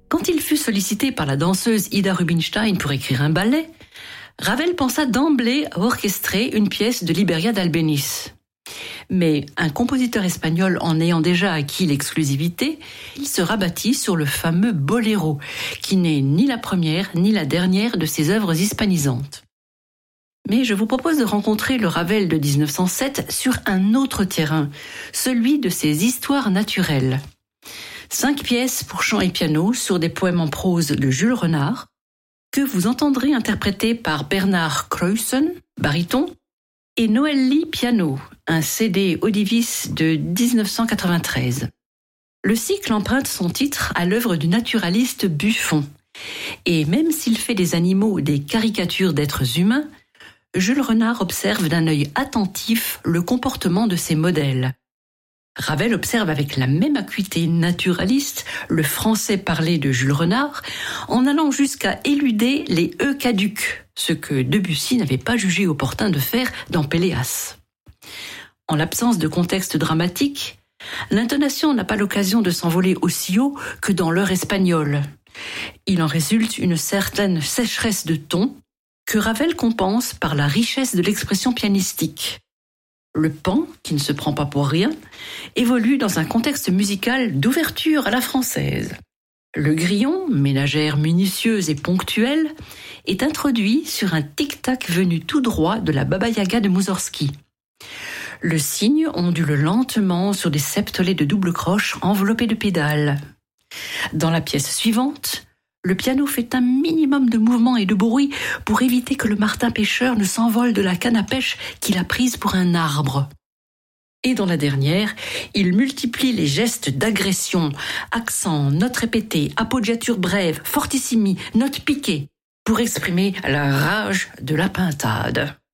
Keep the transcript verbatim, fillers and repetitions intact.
Quand il fut sollicité par la danseuse Ida Rubinstein pour écrire un ballet, Ravel pensa d'emblée à orchestrer une pièce de Liberia d'Albéniz. Mais un compositeur espagnol en ayant déjà acquis l'exclusivité, il se rabattit sur le fameux boléro, qui n'est ni la première ni la dernière de ses œuvres hispanisantes. Mais je vous propose de rencontrer le Ravel de dix-neuf cent sept sur un autre terrain, celui de ses histoires naturelles. Cinq pièces pour chant et piano sur des poèmes en prose de Jules Renard, que vous entendrez interpréter par Bernard Cruyssen, baryton, et Noëlly piano, un C D Audivis de dix-neuf cent quatre-vingt-treize. Le cycle emprunte son titre à l'œuvre du naturaliste Buffon. Et même s'il fait des animaux des caricatures d'êtres humains, Jules Renard observe d'un œil attentif le comportement de ses modèles. Ravel observe avec la même acuité naturaliste le français parlé de Jules Renard, en allant jusqu'à éluder les E caducs, ce que Debussy n'avait pas jugé opportun de faire dans Péléas. En l'absence de contexte dramatique, l'intonation n'a pas l'occasion de s'envoler aussi haut que dans l'heure espagnole. Il en résulte une certaine sécheresse de ton, que Ravel compense par la richesse de l'expression pianistique. Le pan, qui ne se prend pas pour rien, évolue dans un contexte musical d'ouverture à la française. Le grillon, ménagère minutieuse et ponctuelle, est introduit sur un tic-tac venu tout droit de la Baba Yaga de Moussorgsky. Le cygne ondule lentement sur des septolets de double croche enveloppés de pédales. Dans la pièce suivante, le piano fait un minimum de mouvement et de bruit pour éviter que le martin pêcheur ne s'envole de la canne à pêche qu'il a prise pour un arbre. Et dans la dernière, il multiplie les gestes d'agression, accents, notes répétées, appoggiature brève, fortissimi, notes piquées, pour exprimer la rage de la pintade.